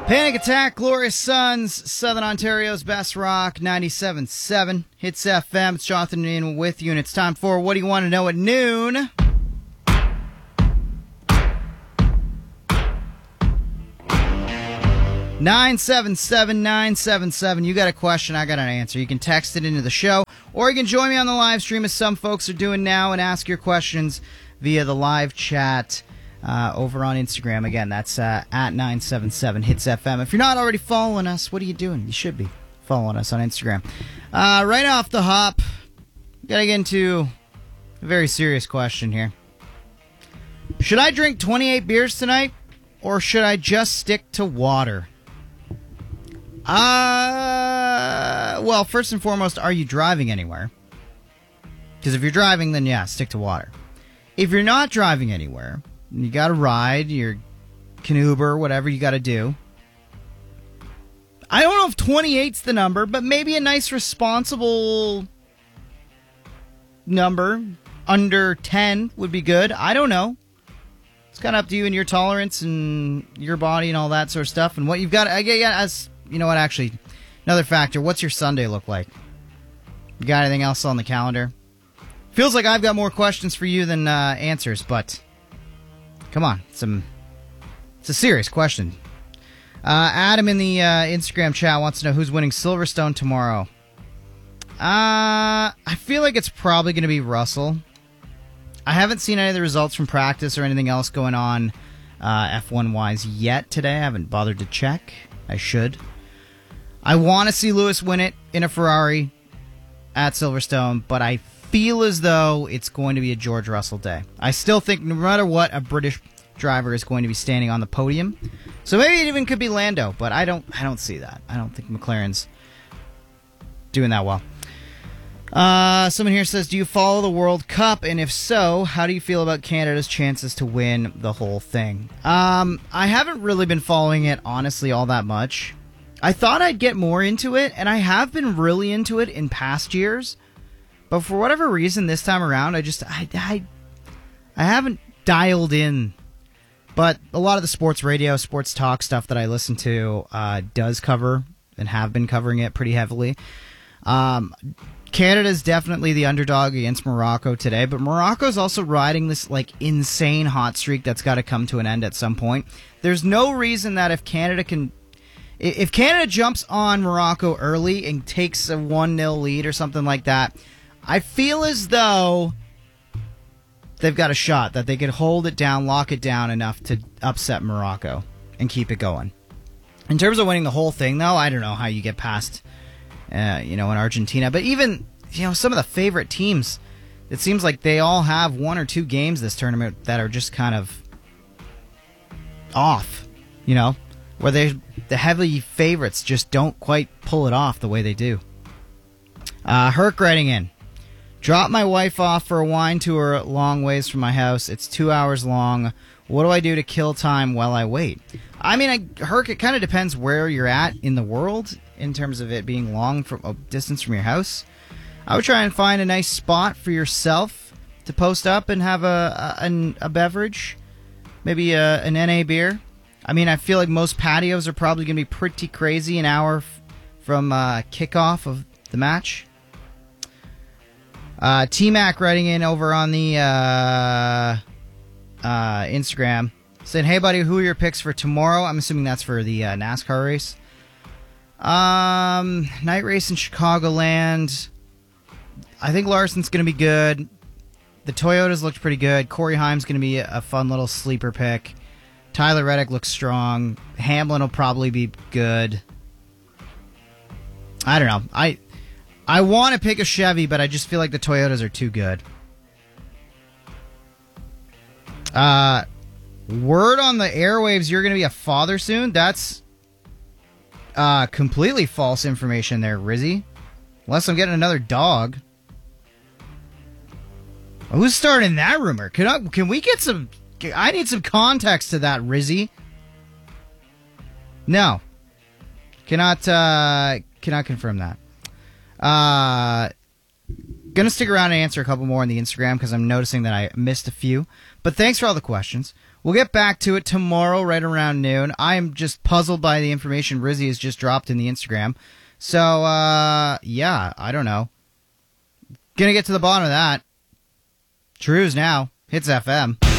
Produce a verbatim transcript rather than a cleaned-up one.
Panic Attack, Glorious Sons, Southern Ontario's best rock, ninety-seven point seven, Hits F M. It's Jonathan in with you, and it's time for What Do You Want to Know at noon? nine seven seven, nine seven seven. You got a question, I got an answer. You can text it into the show, or you can join me on the live stream, as some folks are doing now, and ask your questions via the live chat uh, over on Instagram. Again, that's uh, at nine seven seven Hits F M. If you're not already following us, what are you doing? You should be following us on Instagram. Uh, right off the hop, got to get into a very serious question here. Should I drink twenty-eight beers tonight, or should I just stick to water? Uh, well, first and foremost, are you driving anywhere? Because if you're driving, then yeah, stick to water. If you're not driving anywhere, you got to ride, you can Uber, whatever you got to do. I don't know if twenty-eight's the number, but maybe a nice responsible number under ten would be good. I don't know. It's kind of up to you and your tolerance and your body and all that sort of stuff. And what you've got, I get, yeah, as you know what, actually, another factor, what's your Sunday look like? You got anything else on the calendar? Feels like I've got more questions for you than uh, answers, but come on, some it's a serious question. Uh, Adam in the uh, Instagram chat wants to know who's winning Silverstone tomorrow. Uh, I feel like it's probably going to be Russell. I haven't seen any of the results from practice or anything else going on uh, F one-wise yet today. I haven't bothered to check. I should. I want to see Lewis win it in a Ferrari at Silverstone, but I feel as though it's going to be a George Russell day. I still think no matter what, a British driver is going to be standing on the podium. So maybe it even could be Lando, but I don't I don't see that. I don't think McLaren's doing that well. Uh, someone here says, do you follow the World Cup? And if so, how do you feel about Canada's chances to win the whole thing? Um, I haven't really been following it, honestly, all that much. I thought I'd get more into it, and I have been really into it in past years. But for whatever reason, this time around, I just, I, I, I haven't dialed in. But a lot of the sports radio, sports talk stuff that I listen to uh, does cover and have been covering it pretty heavily. Um... Canada's definitely the underdog against Morocco today, but Morocco's also riding this like insane hot streak that's got to come to an end at some point. There's no reason that if Canada can, if Canada jumps on Morocco early and takes a one nil lead or something like that, I feel as though they've got a shot that they could hold it down, lock it down enough to upset Morocco and keep it going. In terms of winning the whole thing, though, I don't know how you get past Uh, you know, in Argentina. But even, you know, some of the favorite teams, it seems like they all have one or two games this tournament that are just kind of off, you know, where they the heavy favorites just don't quite pull it off the way they do. Uh, Herc writing in, drop my wife off for a wine tour long ways from my house. It's two hours long. What do I do to kill time while I wait? I mean, I, Herc, it kind of depends where you're at in the world in terms of it being long from a distance from your house. I would try and find a nice spot for yourself to post up and have a a, a beverage, maybe a, an N A beer. I mean, I feel like most patios are probably going to be pretty crazy an hour f- from uh, kickoff of the match. Uh, T-Mac writing in over on the uh, uh, Instagram saying, hey, buddy, who are your picks for tomorrow? I'm assuming that's for the uh, NASCAR race. Um, night race in Chicagoland. I think Larson's going to be good. The Toyotas looked pretty good. Corey Heim's going to be a fun little sleeper pick. Tyler Reddick looks strong. Hamlin will probably be good. I don't know. I I want to pick a Chevy, but I just feel like the Toyotas are too good. Uh, word on the airwaves, you're going to be a father soon? That's uh, completely false information there, Rizzy. Unless I'm getting another dog. Who's starting that rumor? Can I, can we get some... I need some context to that, Rizzy. No. Cannot, uh, cannot confirm that. Uh, gonna stick around and answer a couple more on the Instagram because I'm noticing that I missed a few. But thanks for all the questions. We'll We'll get back to it tomorrow right around noon. I am just puzzled by the information Rizzy has just dropped in the Instagram. So, uh, yeah, I don't know. Gonna get to the bottom of that. Trues now. Hits F M.